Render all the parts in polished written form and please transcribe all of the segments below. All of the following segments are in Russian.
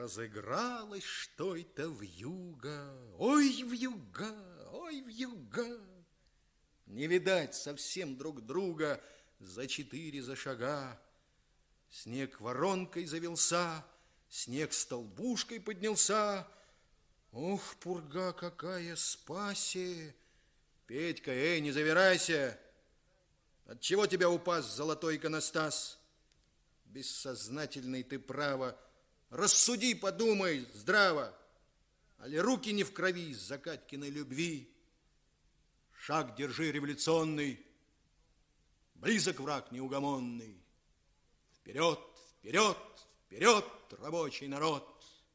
Разыгралось что это вьюга, ой, вьюга, ой, вьюга. Не видать совсем друг друга за 4 за шага. Снег воронкой завелся, снег столбушкой поднялся. Ох, пурга какая спаси! Петька, эй, не завирайся! Отчего тебя упас золотой иконостас? Бессознательный ты, право. Рассуди, подумай здраво. Али руки не в крови из-за Катькиной любви? Шаг держи революционный, близок враг неугомонный. Вперед, вперед, вперед, рабочий народ!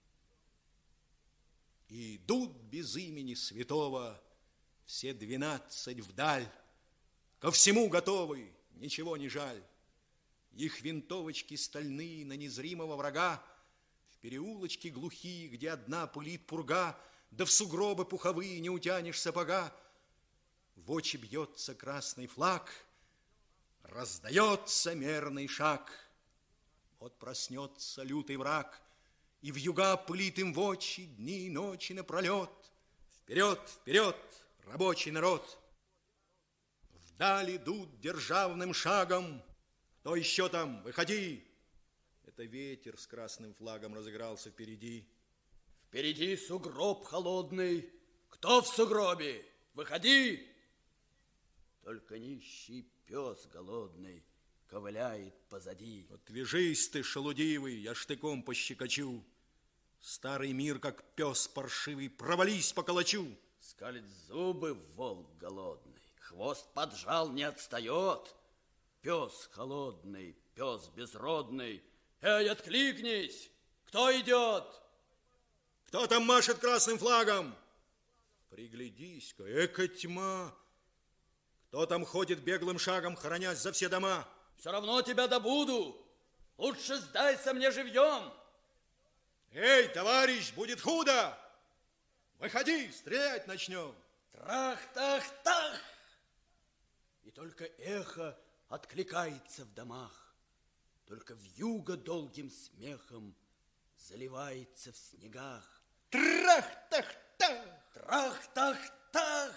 И идут без имени святого все 12 вдаль, ко всему готовы, ничего не жаль. Их винтовочки стальные на незримого врага, в переулочки глухие, где одна пылит пурга, да в сугробы пуховые не утянешь сапога. В очи бьется красный флаг, раздается мерный шаг. Вот проснется лютый враг, и вьюга пылит им в очи дни и ночи напролет. Вперед, вперед, рабочий народ! Вдаль идут державным шагом. Кто еще там? Выходи! Это ветер с красным флагом разыгрался впереди. Впереди сугроб холодный. Кто в сугробе? Выходи! Только нищий пес голодный ковыляет позади. Отвяжись ты, шелудивый, я штыком пощекочу. Старый мир, как пес паршивый, провались по калачу. Скалит зубы волк голодный, хвост поджал, не отстает. Пес холодный, пес безродный. Эй, откликнись! Кто идет? Кто там машет красным флагом? Приглядись-ка, эка тьма! Кто там ходит беглым шагом, хоронясь за все дома? Все равно тебя добуду. Лучше сдайся мне живьем. Эй, товарищ, будет худо! Выходи, стрелять начнем. Трах-тах-тах! И только эхо откликается в домах. Только вьюга долгим смехом заливается в снегах. Трах-тах-тах! Трах-тах-тах!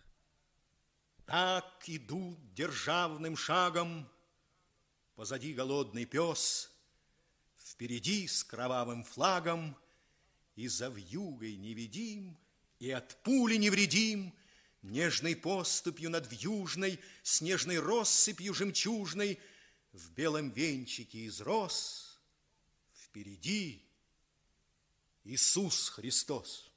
Так идут державным шагом. Позади голодный пес, впереди с кровавым флагом, и за вьюгой невидим, и от пули невредим, нежной поступью над вьюжной, снежной россыпью жемчужной, в белом венчике из роз, впереди Иисус Христос.